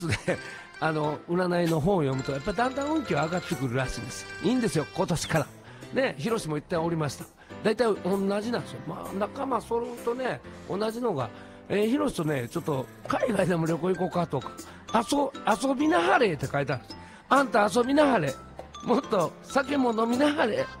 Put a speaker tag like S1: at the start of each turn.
S1: で占いの本を読むとやっぱりだんだん運気は上がってくるらしいんです。いいんですよ、今年からね。ヒロシも言っておりました。大体同じなんですよ。まあ仲間揃うとね、同じのが、ヒロシとねちょっと海外でも旅行行こうかとか、遊びなはれって書いてあるんです。あんた遊びなはれ、もっと酒も飲みなはれ、